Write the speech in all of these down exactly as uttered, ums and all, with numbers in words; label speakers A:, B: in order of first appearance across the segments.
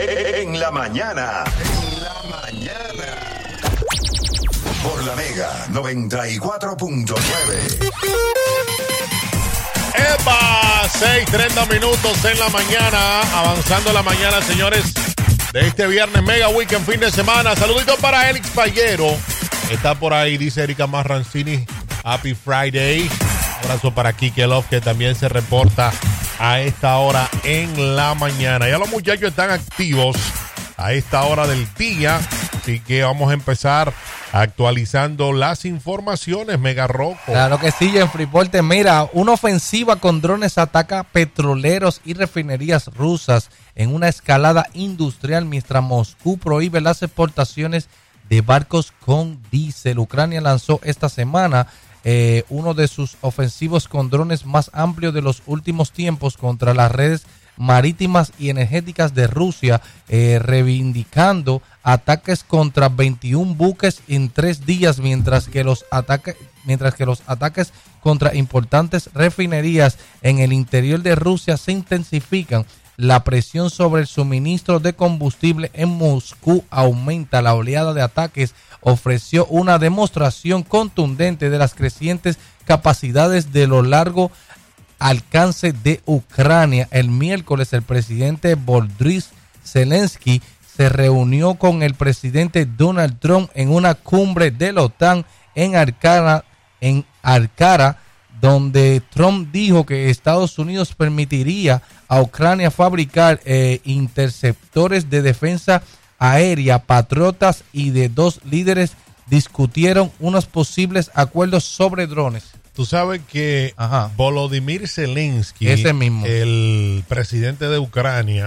A: En la mañana. En la mañana. Por la Mega noventa y cuatro punto nueve.
B: ¡Epa! seis treinta minutos en la mañana. Avanzando la mañana, señores, de este viernes Mega Weekend, fin de semana. Saluditos para Elix Payero. Está por ahí, dice Erika Marrancini. Happy Friday. Abrazo para Kike Love, que también se reporta a esta hora en la mañana. Ya los muchachos están activos a esta hora del día. Así que vamos a empezar actualizando las informaciones, Mega Rocco.
C: Claro que sí, en Freeport. Mira, una ofensiva con drones ataca petroleros y refinerías rusas en una escalada industrial mientras Moscú prohíbe las exportaciones de barcos con diésel. Ucrania lanzó esta semana eh, uno de sus ofensivos con drones más amplios de los últimos tiempos contra las redes marítimas y energéticas de Rusia, eh, reivindicando ataques contra veintiún buques en tres días, mientras que los ataques mientras que los ataques contra importantes refinerías en el interior de Rusia se intensifican. La presión sobre el suministro de combustible en Moscú aumenta. La oleada de ataques ofreció una demostración contundente de las crecientes capacidades de lo largo alcance de Ucrania. El miércoles, el presidente Volodymyr Zelensky se reunió con el presidente Donald Trump en una cumbre de la OTAN en Ankara, en Ankara, donde Trump dijo que Estados Unidos permitiría a Ucrania fabricar eh, interceptores de defensa aérea, patriotas, y de dos líderes discutieron unos posibles acuerdos sobre drones.
B: Tú sabes que Ajá. Volodymyr Zelensky,
C: ese mismo,
B: el presidente de Ucrania,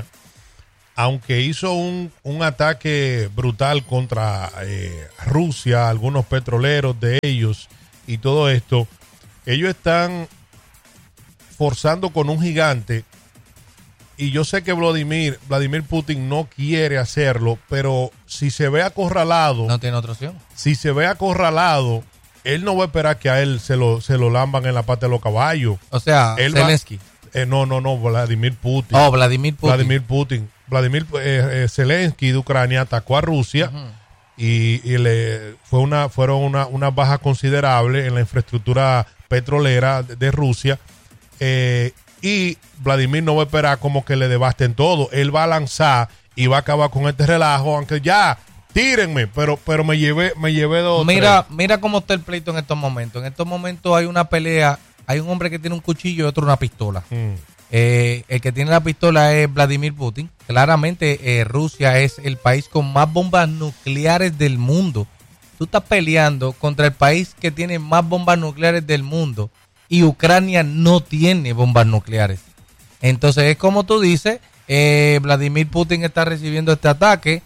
B: aunque hizo un, un ataque brutal contra eh, Rusia, algunos petroleros de ellos y todo esto, ellos están forzando con un gigante, y yo sé que Vladimir, Vladimir Putin no quiere hacerlo, pero si se ve acorralado,
C: no tiene otra opción.
B: Si se ve acorralado, él no va a esperar que a él se lo, se lo lamban en la pata de los caballos.
C: O sea, él Zelensky.
B: Va, eh, no, no, no, Vladimir Putin.
C: Oh, Vladimir Putin.
B: Vladimir Putin. Vladimir eh, eh, Zelensky de Ucrania atacó a Rusia. Uh-huh. y, y le fue una fueron una, una baja considerable en la infraestructura petrolera de, de Rusia. Eh, y Vladimir no va a esperar como que le devasten todo. Él va a lanzar y va a acabar con este relajo, aunque ya tírenme, pero pero me llevé me llevé dos.
C: Mira,
B: tres.
C: mira cómo está el pleito en estos momentos. En estos momentos hay una pelea, hay un hombre que tiene un cuchillo y otro una pistola. Mm. Eh, el que tiene la pistola es Vladimir Putin. Claramente eh, Rusia es el país con más bombas nucleares del mundo. Tú estás peleando contra el país que tiene más bombas nucleares del mundo, y Ucrania no tiene bombas nucleares. Entonces es como tú dices, eh, Vladimir Putin está recibiendo este ataque.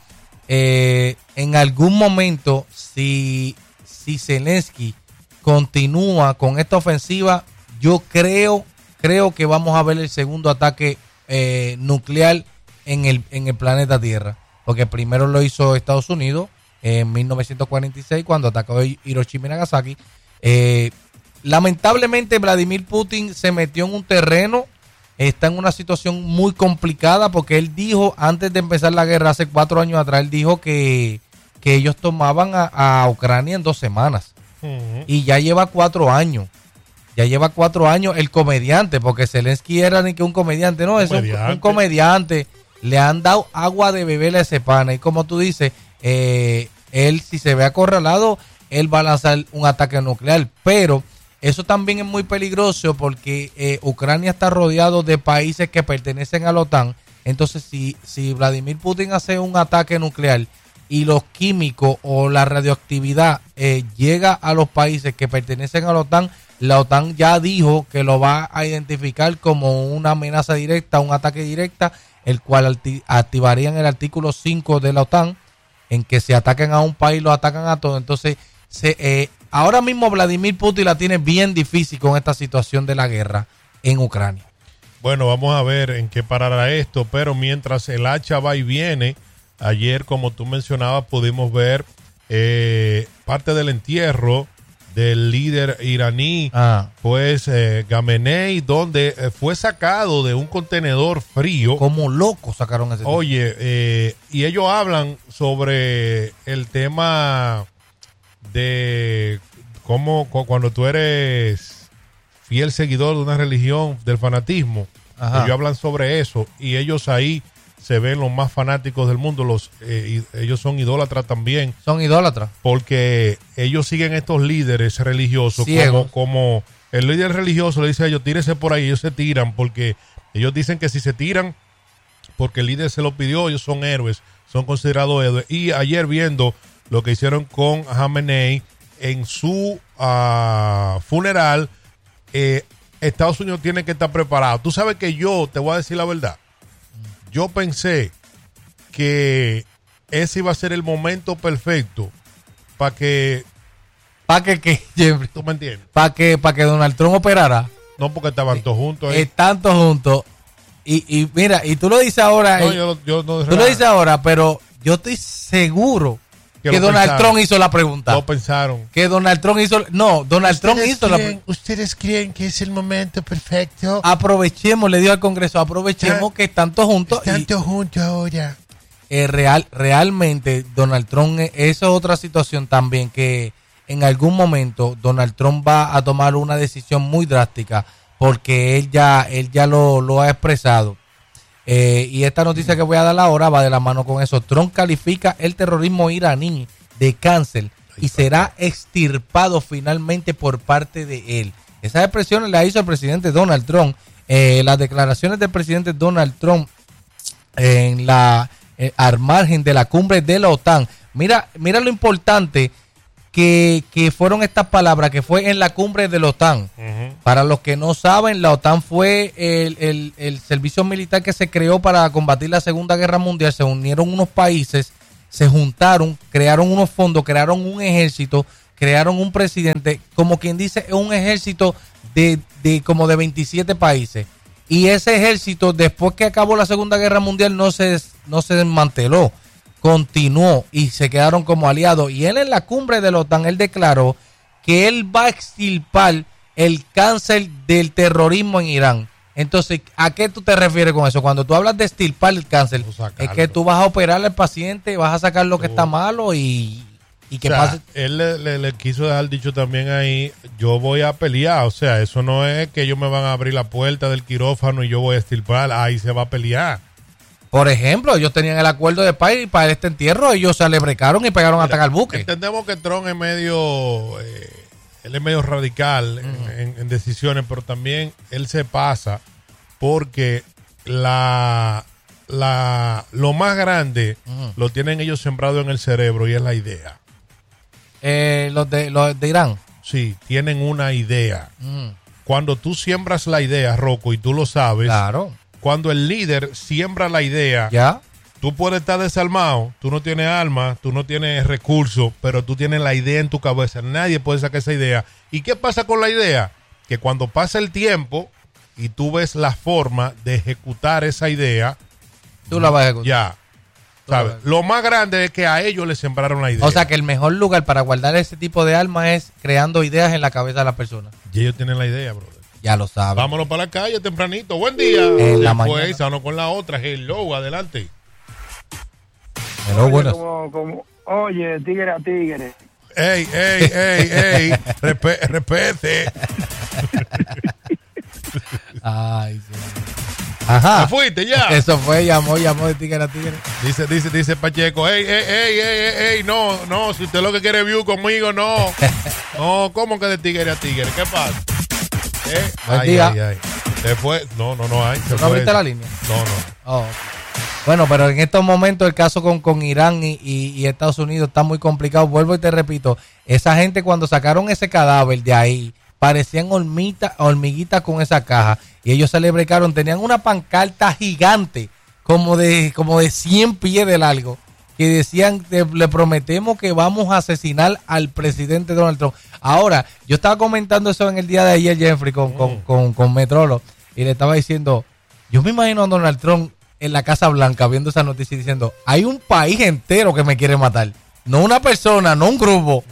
C: Eh, en algún momento, si, si Zelensky continúa con esta ofensiva, yo creo, creo que vamos a ver el segundo ataque eh, nuclear en el, en el planeta Tierra. Porque primero lo hizo Estados Unidos en mil novecientos cuarenta y seis cuando atacó Hiroshima y Nagasaki. Eh, lamentablemente Vladimir Putin se metió en un terreno, está en una situación muy complicada, porque él dijo, antes de empezar la guerra, hace cuatro años atrás, él dijo que, que ellos tomaban a, a Ucrania en dos semanas. Uh-huh. Y ya lleva cuatro años. Ya lleva cuatro años el comediante, porque Zelensky era ni que un comediante, no, es un, un comediante. Le han dado agua de beber a ese pana. Y como tú dices, eh, él, si se ve acorralado, él va a lanzar un ataque nuclear. Pero eso también es muy peligroso, porque eh, Ucrania está rodeado de países que pertenecen a la OTAN. Entonces, si, si Vladimir Putin hace un ataque nuclear y los químicos o la radioactividad eh, llega a los países que pertenecen a la OTAN, la OTAN ya dijo que lo va a identificar como una amenaza directa, un ataque directa, el cual acti- activarían el artículo cinco de la OTAN, en que si atacan a un país, lo atacan a todos. Entonces, se, eh, ahora mismo Vladimir Putin la tiene bien difícil con esta situación de la guerra en Ucrania.
B: Bueno, vamos a ver en qué parará esto, pero mientras el hacha va y viene, ayer, como tú mencionabas, pudimos ver eh, parte del entierro del líder iraní,
C: Ah.
B: pues eh, Khamenei, donde eh, fue sacado de un contenedor frío.
C: Como locos sacaron ese tipo.
B: Oye, eh, y ellos hablan sobre el tema de cómo cu- cuando tú eres fiel seguidor de una religión, del fanatismo,
C: Ajá.
B: ellos hablan sobre eso y ellos ahí se ven los más fanáticos del mundo, los eh, y ellos son idólatras también,
C: Son idólatras.
B: porque ellos siguen estos líderes religiosos
C: Ciegos.
B: como, como el líder religioso le dice a ellos, tírese por ahí, ellos se tiran, porque ellos dicen que si se tiran, porque el líder se lo pidió, ellos son héroes, son considerados héroes. Y ayer viendo lo que hicieron con Khamenei en su uh, funeral, eh, Estados Unidos tiene que estar preparado. Tú sabes que yo, te voy a decir la verdad, yo pensé que ese iba a ser el momento perfecto para que,
C: ¿Para que, que, Jeffrey?
B: ¿tú me entiendes?
C: Para que, pa' que Donald Trump operara.
B: No porque estaban todos juntos ahí.
C: Están todos juntos. Y, y mira, y tú lo dices ahora.
B: No,
C: eh,
B: yo, yo no
C: tú lo dices ahora, pero yo estoy seguro
B: Que
C: que,
B: lo
C: Donald
B: pensaron.
C: Trump hizo la pregunta.
B: Lo pensaron.
C: Que Donald Trump hizo. No, Donald Trump hizo la pregunta.
B: ¿Ustedes creen que es el momento perfecto?
C: Aprovechemos, le dio al Congreso, aprovechemos
B: Ya,
C: que están todos juntos.
B: Están
C: y,
B: todos juntos ahora.
C: eh, real, realmente, Donald Trump, eh, esa es otra situación también, que en algún momento Donald Trump va a tomar una decisión muy drástica, porque él ya, él ya lo, lo ha expresado. Eh, y esta noticia que voy a dar ahora va de la mano con eso. Trump califica el terrorismo iraní de cáncer y será extirpado finalmente por parte de él. Esas expresiones las hizo el presidente Donald Trump. Eh, las declaraciones del presidente Donald Trump en la eh, al margen de la cumbre de la OTAN. Mira, mira lo importante que, que fueron estas palabras, que fue en la cumbre de la OTAN.
B: Uh-huh.
C: Para los que no saben, la OTAN fue el, el, el servicio militar que se creó para combatir la Segunda Guerra Mundial. Se unieron unos países, se juntaron, crearon unos fondos, crearon un ejército, crearon un presidente, como quien dice, un ejército de, de como de veintisiete países. Y ese ejército, después que acabó la Segunda Guerra Mundial, no se, no se desmanteló, continuó y se quedaron como aliados. Y él en la cumbre de la OTAN, él declaró que él va a extirpar el cáncer del terrorismo en Irán. Entonces, ¿a qué tú te refieres con eso? Cuando tú hablas de extirpar el cáncer, es que tú vas a operar al paciente, vas a sacar lo que está malo y, y que
B: o sea,
C: pase.
B: él le, le, le quiso dejar dicho también ahí, yo voy a pelear, o sea, eso no es que ellos me van a abrir la puerta del quirófano y yo voy a extirpar, ahí se va a pelear.
C: Por ejemplo, ellos tenían el acuerdo de paz y para este entierro ellos se alebricaron y pegaron a atacar al buque.
B: Entendemos que Trump es medio, eh, él es medio radical uh-huh. en, en, en decisiones, pero también él se pasa porque la, la lo más grande uh-huh. lo tienen ellos sembrado en el cerebro y es la idea.
C: Eh, los de los de Irán.
B: Sí, tienen una idea.
C: Uh-huh.
B: Cuando tú siembras la idea, Rocco, y tú lo sabes,
C: claro.
B: Cuando el líder siembra la idea,
C: ¿ya?
B: Tú puedes estar desarmado, tú no tienes armas, tú no tienes recursos, pero tú tienes la idea en tu cabeza. Nadie puede sacar esa idea. ¿Y qué pasa con la idea? Que cuando pasa el tiempo y tú ves la forma de ejecutar esa idea,
C: tú la vas a ejecutar.
B: Ya. ¿Sabes? Lo más grande es que a ellos les sembraron la idea.
C: O sea que el mejor lugar para guardar ese tipo de armas es creando ideas en la cabeza de las personas.
B: Y ellos tienen la idea, brother.
C: Ya lo saben.
B: Vámonos para la calle tempranito. Buen día.
C: En la
B: Después,
C: mañana.
B: vamos con la otra. Hello, adelante.
C: Hello,
D: oye,
C: buenas.
D: Como, como, oye, tigre a tigre.
B: Ey, ey, ey, ey. Respe- respete.
C: Ay, sí. Ajá.
B: ¿Te fuiste ya?
C: Eso fue, llamó, llamó de tigre a tigre.
B: Dice, dice, dice Pacheco, ey, ey, ey, ey, ey, ey, no, no, si usted lo que quiere view conmigo, no. No, ¿cómo que de tigre a tigre? ¿Qué pasa? ¿Eh?
C: Buen
B: Ay,
C: día.
B: ay, ay. Se fue, no, no, no hay. Se
C: ¿No
B: fue.
C: abriste la línea?
B: No, no.
C: Oh. Bueno, pero en estos momentos el caso con, con Irán y, y, y Estados Unidos está muy complicado. Vuelvo y te repito, esa gente cuando sacaron ese cadáver de ahí, parecían hormiguitas hormiguita con esa caja. Y ellos se le brecaron, tenían una pancarta gigante, como de, como de cien pies de largo, que decían, le, le prometemos que vamos a asesinar al presidente Donald Trump. Ahora, yo estaba comentando eso en el día de ayer, Jeffrey, con, mm. con, con, con Metrolo, y le estaba diciendo, yo me imagino a Donald Trump en la Casa Blanca viendo esa noticia y diciendo, hay un país entero que me quiere matar. No una persona, no un grupo. No.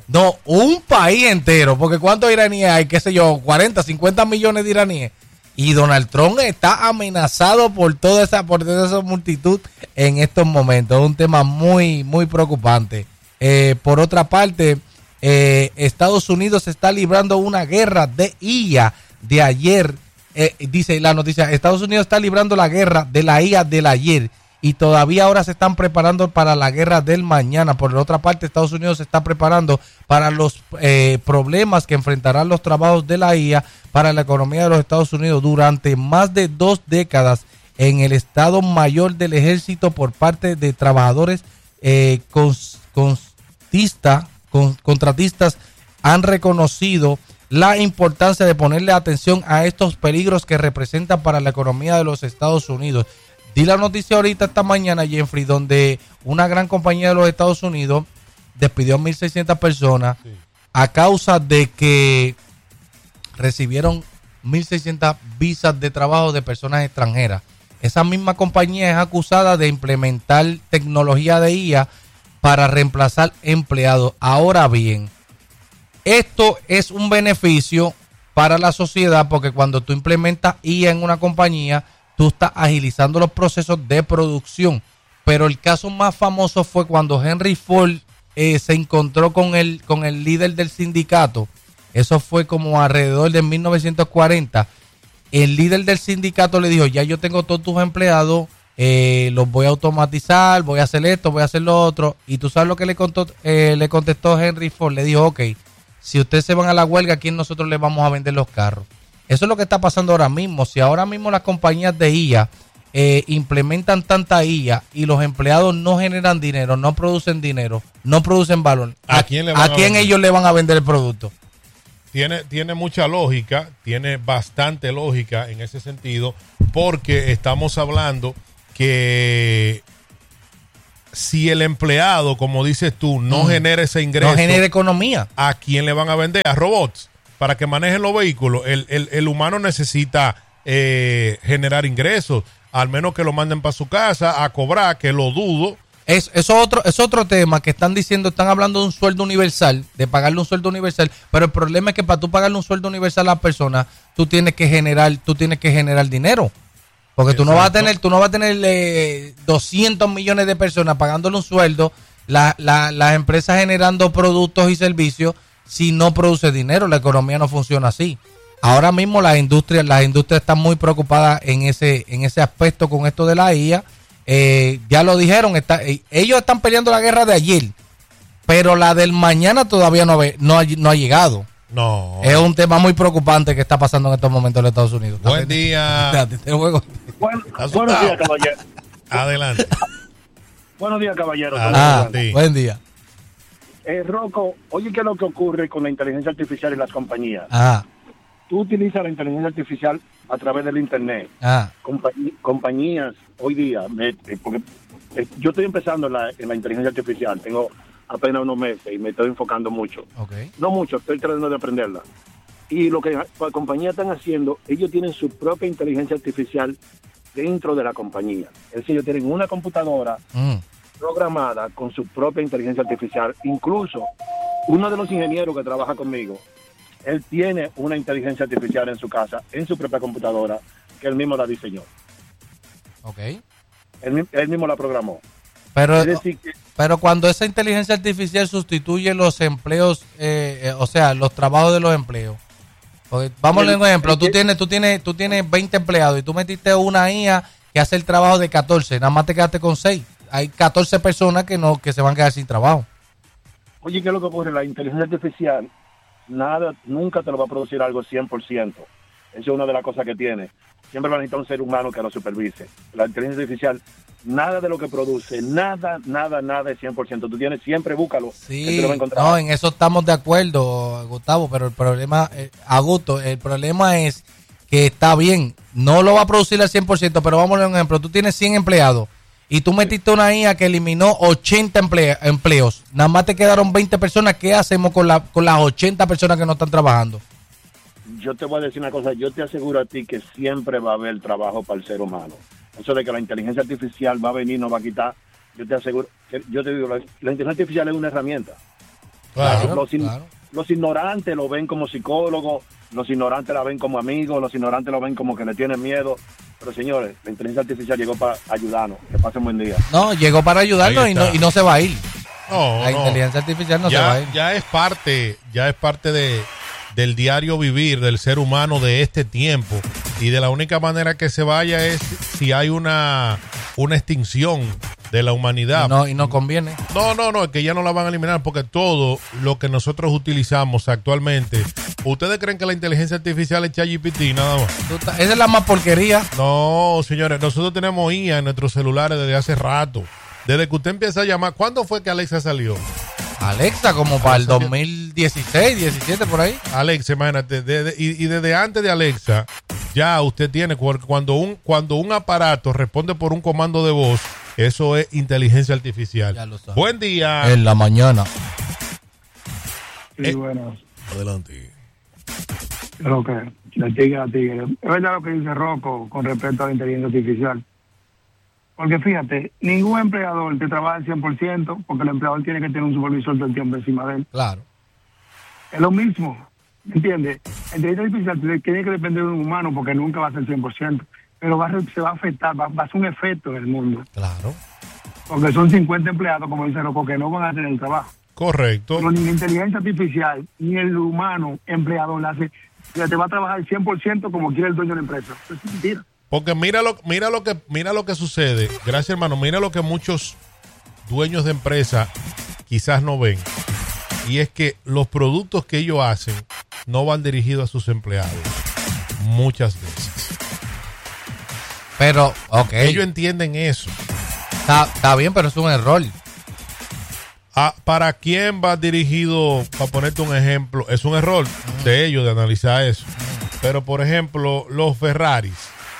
C: No, un país entero, porque ¿cuántos iraníes hay? Qué sé yo, cuarenta, cincuenta millones de iraníes. Y Donald Trump está amenazado por toda esa, por toda esa multitud en estos momentos. Es un tema muy, muy preocupante. Eh, por otra parte, eh, Estados Unidos está librando una guerra de I A de ayer. Eh, dice la noticia, Estados Unidos está librando la guerra de la I A del ayer. Y todavía ahora se están preparando para la guerra del mañana. Por otra parte, Estados Unidos se está preparando para los eh, problemas que enfrentarán los trabajos de la I A para la economía de los Estados Unidos durante más de dos décadas en el Estado Mayor del Ejército por parte de trabajadores eh, cons, constista, con, contratistas han reconocido la importancia de ponerle atención a estos peligros que representan para la economía de los Estados Unidos. Di la noticia ahorita esta mañana, Jeffrey, donde una gran compañía de los Estados Unidos despidió a mil seiscientas personas sí. a causa de que recibieron mil seiscientas visas de trabajo de personas extranjeras. Esa misma compañía es acusada de implementar tecnología de I A para reemplazar empleados. Ahora bien, esto es un beneficio para la sociedad porque cuando tú implementas I A en una compañía, tú estás agilizando los procesos de producción. Pero el caso más famoso fue cuando Henry Ford eh, se encontró con el, con el líder del sindicato. Eso fue como alrededor de mil novecientos cuarenta. El líder del sindicato le dijo, ya yo tengo todos tus empleados, eh, los voy a automatizar, voy a hacer esto, voy a hacer lo otro. Y tú sabes lo que le, contó, eh, le contestó Henry Ford. Le dijo, ok, si ustedes se van a la huelga, ¿a quién nosotros les vamos a vender los carros? Eso es lo que está pasando ahora mismo. Si ahora mismo las compañías de I A eh, implementan tanta I A y los empleados no generan dinero, no producen dinero, no producen valor, ¿a, ¿a quién, le van ¿a quién a ellos le van a vender el producto?
B: Tiene, tiene mucha lógica, tiene bastante lógica en ese sentido, porque estamos hablando que si el empleado, como dices tú, no mm. genera ese ingreso,
C: no genera economía,
B: ¿a quién le van a vender? ¿A robots? Para que manejen los vehículos. El, el, el humano necesita eh, generar ingresos, al menos que lo manden para su casa a cobrar, que lo dudo.
C: Es, eso otro, es otro tema que están diciendo, están hablando de un sueldo universal, de pagarle un sueldo universal, pero el problema es que para tú pagarle un sueldo universal a la persona, tú tienes que generar, tú tienes que generar dinero. Porque Exacto. tú no vas a tener, tú no vas a tener eh, doscientos millones de personas pagándole un sueldo, la, la, las empresas generando productos y servicios. Si no produce dinero, la economía no funciona así. Ahora mismo las industrias, las industrias están muy preocupadas en ese, en ese aspecto con esto de la I A. Eh, ya lo dijeron, está, eh, ellos están peleando la guerra de ayer, pero la del mañana todavía no, ve, no, ha, no ha llegado.
B: No.
C: Es un tema muy preocupante que está pasando en estos momentos en los Estados Unidos.
B: Buen día.
D: Buen, buenos días, caballero.
B: Adelante.
D: Buenos días, caballero.
C: Ah, sí. Buen día.
D: Eh, Rocco, oye, ¿qué es lo que ocurre con la inteligencia artificial y las compañías?
C: Ah.
D: Tú utilizas la inteligencia artificial a través del internet.
C: Ah.
D: Compañ- compañías hoy día, me, eh, porque eh, yo estoy empezando en la, en la inteligencia artificial, tengo apenas unos meses y me estoy enfocando mucho.
C: Okay.
D: No mucho, estoy tratando de aprenderla. Y lo que las compañías están haciendo, ellos tienen su propia inteligencia artificial dentro de la compañía. Es decir, ellos tienen una computadora mm. programada con su propia inteligencia artificial. Incluso uno de los ingenieros que trabaja conmigo, él tiene una inteligencia artificial en su casa, en su propia computadora, que él mismo la diseñó.
C: Ok.
D: Él, él mismo la programó.
C: Pero,
D: es decir que,
C: pero cuando esa inteligencia artificial sustituye los empleos, eh, eh, o sea, los trabajos de los empleos. Porque, vamos a dar un ejemplo. Tú tienes, tú tienes, tú tienes veinte empleados y tú metiste una I A que hace el trabajo de catorce. Nada más te quedaste con seis. Hay catorce personas que no que se van a quedar sin trabajo.
D: Oye, ¿qué es lo que ocurre? La inteligencia artificial nada, nunca te lo va a producir algo cien por ciento. Esa es una de las cosas que tiene. Siempre va a necesitar un ser humano que lo supervise. La inteligencia artificial, nada de lo que produce, nada, nada, nada es cien por ciento. Tú tienes, siempre búscalo.
C: Sí, no, en eso estamos de acuerdo, Gustavo, pero el problema, eh, Augusto, el problema es que está bien, no lo va a producir al cien por ciento, pero vamos a dar un ejemplo. Tú tienes cien empleados y tú metiste una I A que eliminó ochenta emple- empleos. Nada más te quedaron veinte personas. ¿Qué hacemos con, la, con las ochenta personas que no están trabajando?
D: Yo te voy a decir una cosa, yo te aseguro a ti que siempre va a haber trabajo para el ser humano. Eso de que la inteligencia artificial va a venir, no va a quitar, yo te aseguro, yo te digo, la, la inteligencia artificial es una herramienta.
B: Claro,
D: los, in,
C: claro.
D: los ignorantes lo ven como psicólogos, los ignorantes la ven como amigos, los ignorantes lo ven como que le tienen miedo. Pero señores, la inteligencia artificial llegó para ayudarnos. Que pasen buen día.
C: No, llegó para ayudarnos y no, y no se va a ir.
B: No,
C: la
B: no.
C: inteligencia artificial no
B: ya,
C: se va a ir.
B: Ya es parte, ya es parte de, del diario vivir del ser humano de este tiempo. Y de la única manera que se vaya es si hay una, una extinción de la humanidad.
C: Y no, y no conviene.
B: No, no, no, es que ya no la van a eliminar porque todo lo que nosotros utilizamos actualmente, ¿ustedes creen que la inteligencia artificial es ChatGPT nada más?
C: Esa es la más porquería.
B: No, señores, nosotros tenemos I A en nuestros celulares desde hace rato. Desde que usted empieza a llamar, ¿cuándo fue que Alexa salió?
C: Alexa, como para el dos mil dieciséis, diecisiete, por ahí.
B: Alexa, imagínate, de, de, y, y desde antes de Alexa, ya usted tiene, cuando un, cuando un aparato responde por un comando de voz, eso es inteligencia artificial.
C: Ya lo sabe.
B: Buen día.
C: En la mañana.
E: Sí,
B: Eh,
E: bueno,
B: Adelante.
E: lo que, de tigre a tigre. Es verdad lo que dice Rocco con respecto a la inteligencia artificial. Porque fíjate, ningún empleador te trabaja al cien por ciento porque el empleador tiene que tener un supervisor todo el tiempo encima de él.
C: Claro.
E: Es lo mismo, ¿me entiendes? La inteligencia artificial tiene que depender de un humano porque nunca va a ser cien por ciento. Pero va a, se va a afectar, va, va a ser un efecto en el mundo.
C: Claro.
E: Porque son cincuenta empleados, como dice Rocco, que no van a tener el trabajo.
B: Correcto.
E: Pero ni la inteligencia artificial, ni el humano empleador la hace, te va a trabajar el cien por ciento como quiere el dueño de la empresa. Eso es mentira.
B: Porque mira lo, mira lo que, mira lo que sucede. Gracias, hermano. Mira lo que muchos dueños de empresa quizás no ven. Y es que los productos que ellos hacen no van dirigidos a sus empleados. Muchas veces.
C: Pero, ok.
B: Ellos entienden eso.
C: Está, está bien, pero es un error.
B: Ah, ¿para quién va dirigido? Para ponerte un ejemplo, es un error uh-huh. de ellos de analizar eso. Uh-huh. Pero, por ejemplo, los Ferraris,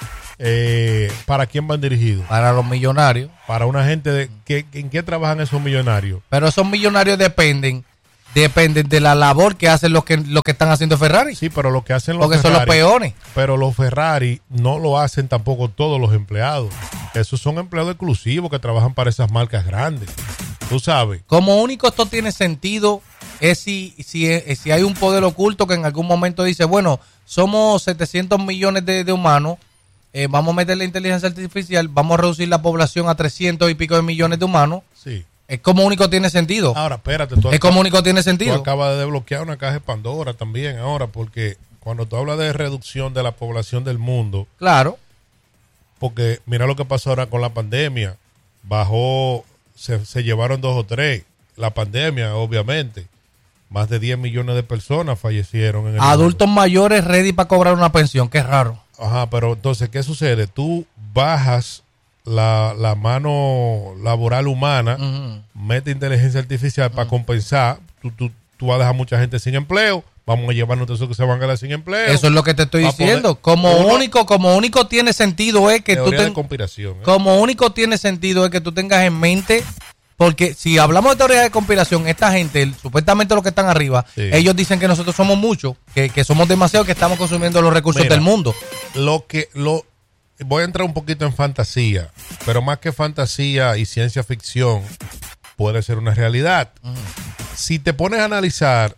B: eh, ¿para quién van dirigidos?
C: Para los millonarios.
B: Para una gente de... ¿qué, ¿En qué trabajan esos millonarios?
C: Pero esos millonarios dependen dependen de la labor que hacen los que, los que están haciendo Ferrari.
B: Sí, pero lo que hacen los
C: Porque
B: Ferrari...
C: son los peones.
B: Pero los Ferrari no lo hacen tampoco todos los empleados. Esos son empleados exclusivos que trabajan para esas marcas grandes. Tú sabes.
C: Como único esto tiene sentido es si, si, si hay un poder oculto que en algún momento dice, bueno, somos setecientos millones de, de humanos, eh, vamos a meter la inteligencia artificial, vamos a reducir la población a trescientos y pico de millones de humanos.
B: Sí.
C: Es como único tiene sentido.
B: Ahora, espérate. Tú
C: es como único tiene sentido.
B: Tú acabas de desbloquear una caja de Pandora también ahora, porque cuando tú hablas de reducción de la población del mundo.
C: Claro.
B: Porque mira lo que pasó ahora con la pandemia. Bajó, se, se llevaron dos o tres. La pandemia, obviamente. Más de diez millones de personas fallecieron en el
C: Adultos
B: mundo.
C: mayores ready para cobrar una pensión, qué raro.
B: Ajá, pero entonces, ¿qué sucede? Tú bajas la, la mano laboral humana, uh-huh. mete inteligencia artificial uh-huh. para compensar. Tú, tú, tú vas a dejar mucha gente sin empleo. Vamos a llevarnos a esos que se van a quedar sin empleo.
C: Eso es lo que te estoy diciendo. Poner, como uno, único, como único tiene sentido es que tú
B: ten, de conspiración, ¿eh?
C: Como único tiene sentido es que tú tengas en mente, porque si hablamos de teoría de conspiración, esta gente, supuestamente los que están arriba, sí. ellos dicen que nosotros somos muchos, que, que somos demasiados, que estamos consumiendo los recursos Mira, del mundo.
B: Lo que lo voy a entrar un poquito en fantasía, pero más que fantasía y ciencia ficción, puede ser una realidad. Uh-huh. Si te pones a analizar,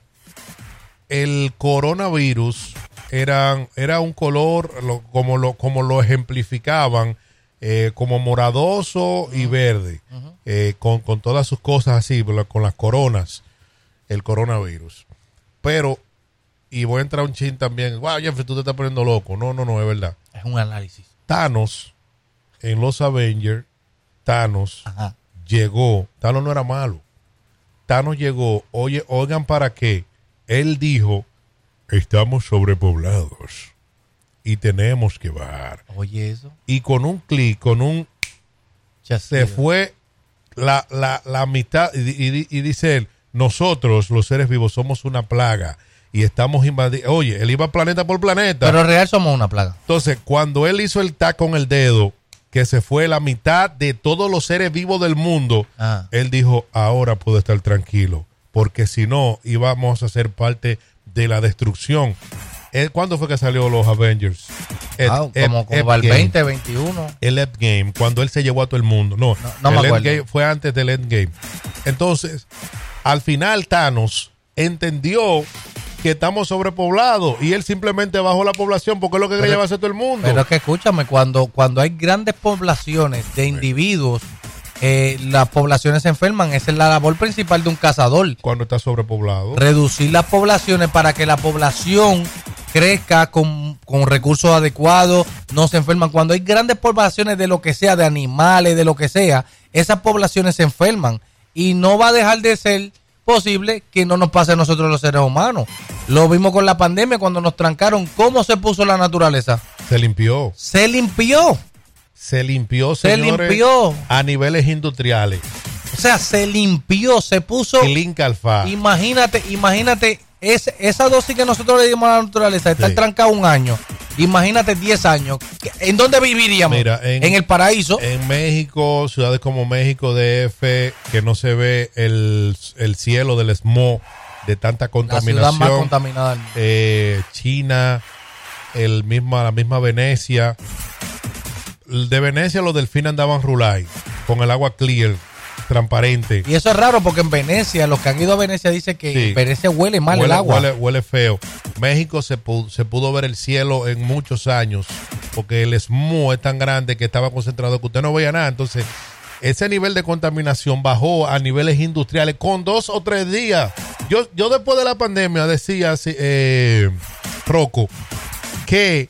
B: el coronavirus era, era un color lo, como, lo, como lo ejemplificaban, eh, como moradoso uh-huh. y verde, uh-huh. eh, con, con todas sus cosas así, con las coronas, el coronavirus. Pero, y voy a entrar un chin también, wow, Jeffrey, tú te estás poniendo loco. No, no, no, es verdad.
C: Es un análisis.
B: Thanos, en los Avengers, Thanos Ajá. llegó, Thanos no era malo. Thanos llegó, oye, oigan, ¿para qué? Él dijo, estamos sobrepoblados y tenemos que bajar.
C: Oye, eso.
B: Y con un clic, con un... Ya se fue la, la, la mitad. Y, y, y dice él, nosotros, los seres vivos, somos una plaga y estamos invadiendo. Oye, él iba planeta por planeta.
C: Pero en real somos una plaga.
B: Entonces, cuando él hizo el tac con el dedo, que se fue la mitad de todos los seres vivos del mundo, ah. él dijo, ahora puedo estar tranquilo. Porque si no, íbamos a ser parte de la destrucción. ¿Cuándo fue que salió los Avengers?
C: Ed, ah, Ed, como como el veinte, veintiuno.
B: El Endgame, cuando él se llevó a todo el mundo. No,
C: no, no
B: el
C: me
B: Endgame fue antes del Endgame. Entonces, al final Thanos entendió que estamos sobrepoblados y él simplemente bajó la población porque es lo que quiere llevarse todo el mundo.
C: Pero es que escúchame, cuando, cuando hay grandes poblaciones de individuos, eh, las poblaciones se enferman. Esa es la labor principal de un cazador.
B: Cuando está sobrepoblado.
C: Reducir las poblaciones para que la población crezca con, con recursos adecuados, no se enferman. Cuando hay grandes poblaciones de lo que sea, de animales, de lo que sea, esas poblaciones se enferman y no va a dejar de ser posible que no nos pase a nosotros los seres humanos. Lo vimos con la pandemia cuando nos trancaron. ¿Cómo se puso la naturaleza?
B: Se limpió.
C: Se limpió.
B: Se limpió,
C: Se
B: señores,
C: limpió.
B: a niveles industriales.
C: O sea, se limpió, se puso.
B: Clean Calfá.
C: Imagínate, imagínate, es, esa dosis que nosotros le dimos a la naturaleza, estar
B: Sí.
C: trancado un año. Imagínate diez años. ¿En dónde viviríamos?
B: Mira, en,
C: en el paraíso.
B: En México, ciudades como México, D F, que no se ve el, el cielo del smog de tanta
C: La ciudad
B: contaminación.
C: más contaminada del mundo.
B: Eh, China, el misma, la misma Venecia. De Venecia los delfines andaban rulay con el agua clear, transparente.
C: Y eso es raro porque en Venecia, los que han ido a Venecia dicen que
B: Sí.
C: en Venecia huele mal
B: huele,
C: el agua.
B: Huele, huele feo. México se pudo, se pudo ver el cielo en muchos años porque el smog es tan grande que estaba concentrado que usted no veía nada. Entonces, ese nivel de contaminación bajó a niveles industriales con dos o tres días. Yo, yo después de la pandemia decía, eh, Rocco, que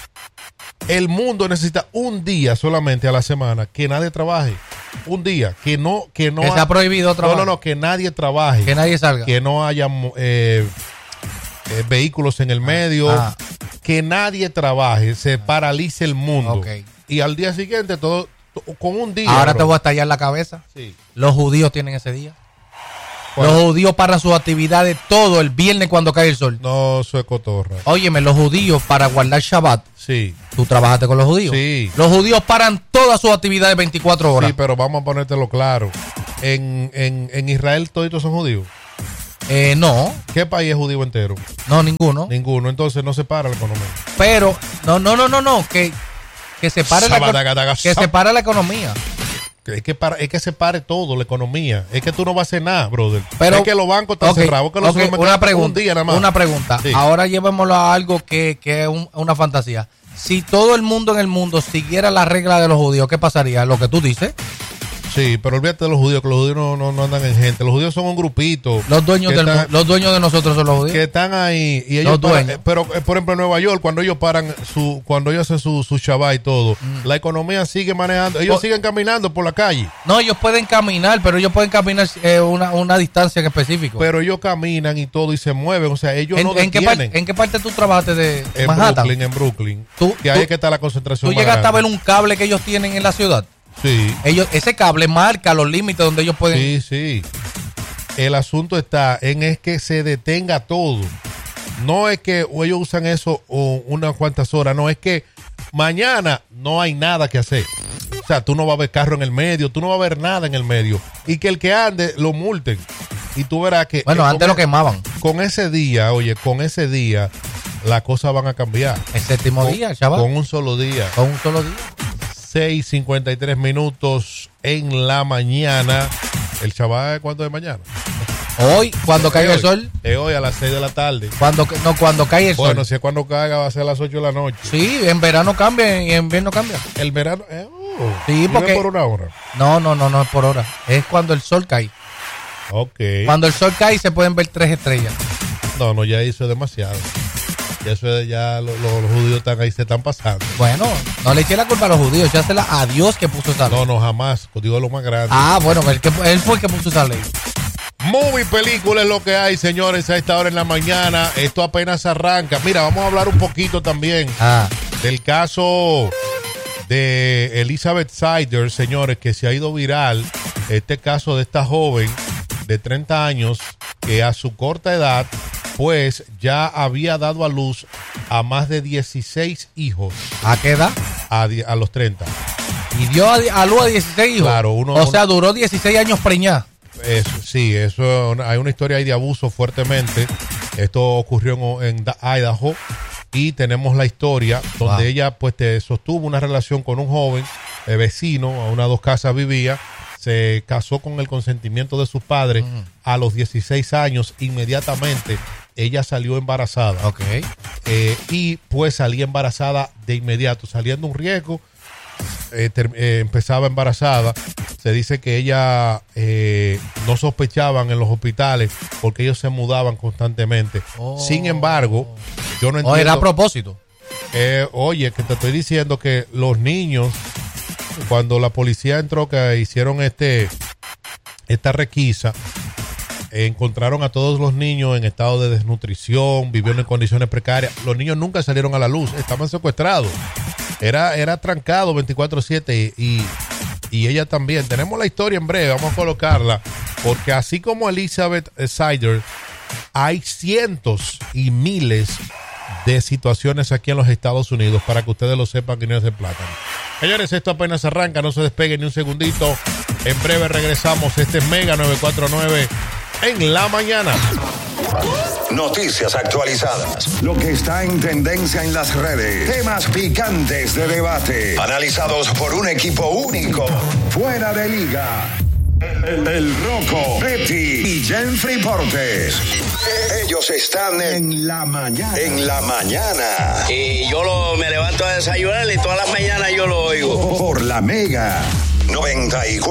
B: el mundo necesita un día solamente a la semana que nadie trabaje. Un día, que no, que no.
C: Que se ha prohibido trabajar.
B: No, no, no, que nadie trabaje.
C: Que nadie salga.
B: Que no haya eh, eh, vehículos en el medio.
C: ah.
B: Que nadie trabaje. Se paralice el mundo.
C: Ok.
B: Y al día siguiente, todo, to- con un día.
C: Ahora
B: bro.
C: te voy a estallar la cabeza.
B: Sí.
C: Los judíos tienen ese día.
B: ¿Cuál?
C: Los judíos paran sus actividades todo el viernes cuando cae el sol.
B: No, eso es cotorra.
C: Óyeme, los judíos para guardar Shabbat,
B: Sí.
C: tú trabajaste con los judíos.
B: Sí.
C: Los judíos paran todas sus actividades veinticuatro horas.
B: Sí, pero vamos a ponértelo claro. En, en, en Israel toditos son judíos.
C: Eh, no,
B: ¿Qué país es judío entero?
C: no, ninguno.
B: Ninguno. Entonces no se para la economía.
C: Pero, no, no, no, no, no, que, que se pare la, eco-
B: Sabadagadaga,
C: que
B: sab-
C: se pare la economía.
B: Es que, para, es que se pare todo, la economía. Es que tú no vas a hacer nada, brother.
C: Pero,
B: es que los bancos están
C: ok,
B: cerrados. Que los
C: ok,
B: supermercados
C: una
B: están
C: pregunta,
B: un día nada más.
C: una pregunta.
B: Sí.
C: Ahora llevémoslo a algo que, que es un- una fantasía. Si todo el mundo en el mundo siguiera la regla de los judíos, ¿qué pasaría? Lo que tú dices.
B: Sí, pero olvídate de los judíos, que los judíos no, no, no andan en gente. Los judíos son un grupito.
C: Los dueños
B: que
C: del
B: están-
C: mu- los dueños de nosotros son los judíos.
B: que están ahí y ellos
C: Los
B: paran-
C: dueños.
B: pero eh, por ejemplo en Nueva York cuando ellos paran su cuando ellos hacen su, su Shabbat y todo, la economía sigue manejando, ellos
C: Po-
B: siguen caminando por la calle,
C: No, ellos pueden caminar, pero ellos pueden caminar eh, una, una distancia en específico.
B: pero ellos caminan y todo y se mueven, o sea, ellos
C: ¿En,
B: no
C: en qué
B: detienen.
C: parte, ¿En qué parte tú trabajaste de
B: en
C: Manhattan?
B: Brooklyn, en Brooklyn,
C: Tú-
B: que ahí
C: tú-
B: es que está la concentración
C: ¿Tú
B: más
C: llegaste a ver
B: grande.
C: un cable que ellos tienen en la ciudad?
B: Sí,
C: Ellos, ese cable marca los límites donde ellos pueden...
B: sí, sí. El asunto está en es que se detenga todo. No es que ellos usan eso o unas cuantas horas, no, es que mañana no hay nada que hacer. O sea, tú no vas a ver carro en el medio, tú no vas a ver nada en el medio. Y que el que ande lo multen. Y tú verás que...
C: Bueno,
B: eh,
C: antes
B: con
C: lo
B: e-
C: quemaban.
B: Con ese día, oye, con ese día, las cosas van a cambiar.
C: El séptimo
B: Con,
C: día, chaval.
B: con un solo día.
C: Con un solo día.
B: seis cincuenta y tres minutos en la mañana. ¿El chaval cuánto de mañana?
C: Hoy, cuando
B: Es
C: caiga el
B: hoy.
C: sol,
B: Es hoy a las seis de la tarde.
C: cuando no, cuando cae el
B: Bueno,
C: sol.
B: si es cuando caiga va a ser a las ocho de la noche.
C: Sí, en verano cambia y en invierno cambia.
B: El verano... eh, oh,
C: Sí,
B: vive
C: porque-
B: por una hora.
C: No, no, no, no es por hora. Es cuando el sol cae.
B: Ok.
C: Cuando el sol cae se pueden ver tres estrellas.
B: No, no, ya eso es demasiado. Ya eso es, ya lo- lo- los judíos están ahí, se están pasando.
C: Bueno, no le eché la culpa a los judíos, echásela a Dios que puso esa ley.
B: No, no, jamás. Digo lo más grande.
C: Ah, bueno, él, que, él fue el que puso esa ley.
B: Movie película es lo que hay, señores, a esta hora en la mañana. Esto apenas arranca. Mira, vamos a hablar un poquito también
C: Ah,
B: del caso de Elizabeth Sider, señores, que se ha ido viral. Este caso de esta joven de treinta años que a su corta edad, pues ya había dado a luz a más de dieciséis hijos
C: ¿a qué edad?
B: a, di- a los treinta.
C: Y dio a, a luz a dieciséis hijos.
B: Claro, uno-
C: O sea, duró dieciséis años preñada.
B: Eso, sí, eso hay una historia ahí de abuso fuertemente. Esto ocurrió en, en Da- Idaho y tenemos la historia donde
C: Wow.
B: ella pues te sostuvo una relación con un joven eh, vecino, a una dos casas vivía. se casó con el consentimiento de sus padres. Uh-huh. A los dieciséis años, inmediatamente, ella salió embarazada.
C: Ok.
B: Eh, y pues salía embarazada de inmediato, saliendo un riesgo. Eh, ter, eh, empezaba embarazada. Se dice que ella eh, no sospechaban en los hospitales porque ellos se mudaban constantemente. Oh. Sin embargo, yo no entiendo.
C: ¿O era a propósito?
B: Eh, oye, que te estoy diciendo que los niños, cuando la policía entró, que hicieron este esta requisa, eh, encontraron a todos los niños en estado de desnutrición, viviendo en condiciones precarias. Los niños nunca salieron a la luz, estaban secuestrados. Era, era trancado veinticuatro siete y, y ella también. Tenemos la historia en breve, vamos a colocarla, porque así como Elizabeth Sider, hay cientos y miles de situaciones aquí en los Estados Unidos para que ustedes lo sepan, que no es de plátano. Señores, esto apenas arranca, no se despegue ni un segundito. En breve regresamos. Este es Mega novecientos cuarenta y nueve en la mañana.
A: Noticias actualizadas. Lo que está en tendencia en las redes. Temas picantes de debate. Analizados por un equipo único. Fuera de liga. El, el Rocco, Betty y Jenfrey Portes. Ellos están en la mañana. En la mañana.
F: Y yo lo, me levanto a desayunar y todas las mañanas yo lo oigo.
A: Por la Mega noventa y cuatro.